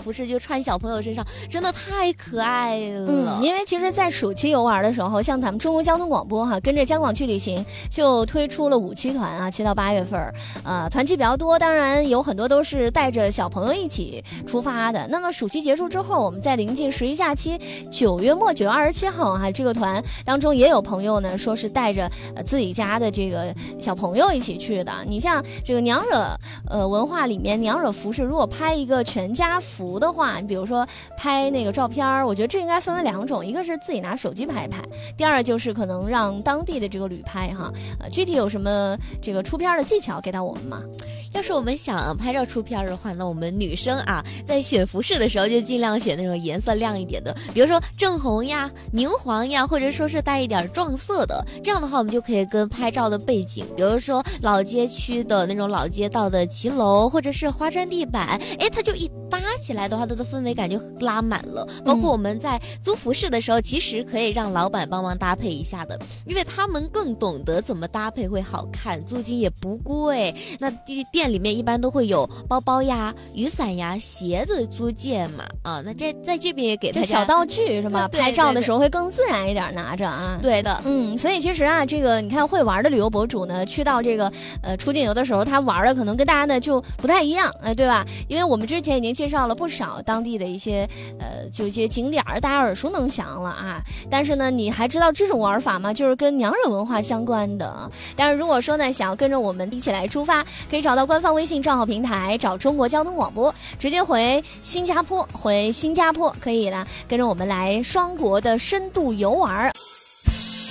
服饰就穿小朋友身上，真的太可爱了。 因为其实在暑期游玩的时候，像咱们中国交通广播跟着江广去旅行就推出了5期团啊，7到8月份，团期比较多，当然有很多都是带着小朋友一起出发的。那么暑期结束之后，我们在临近11假期9月末9月27号这个团当中也有朋友呢说是带着自己家的这个小朋友一起去的。你像这个娘惹文化里面，娘惹服饰如果拍一个全家福的话，你比如说拍那个照片，我觉得这应该分为2种，一个是自己拿手机拍一拍，第二就是可能让当地的这个旅拍具体有什么这个出片的技巧给到我们吗？ 要是我们想拍照出片的话，那我们女生在选服饰的时候就尽量选那种颜色亮一点的，比如说正红呀、明黄呀，或者说是带一点撞色的。这样的话，我们就可以跟拍照的背景，比如说老街区的那种老街道的骑楼，或者是花砖地板，它就一搭起来的话，它的氛围感就拉满了。包括我们在租服饰的时候，其实可以让老板帮忙搭配一下的，因为他们更懂得怎么搭配会好看，租金也不贵。那店里面一般都会有包包呀、雨伞呀、鞋子租借嘛，那在这边也给大家小道具是吧？拍照的时候会更自然一点拿着啊。 对的， 所以其实这个你看会玩的旅游博主呢，去到这个出境游的时候，他玩的可能跟大家呢就不太一样，对吧？因为我们之前已经介绍了不少当地的一些就一些景点大家耳熟能详了但是呢，你还知道这种玩法吗？就是跟娘惹文化相关的。但是如果说呢，想要跟着我们一起来出发，可以找到官方微信账号平台，找中国交通广播，直接回新加坡，可以呢跟着我们来双国的深度游玩。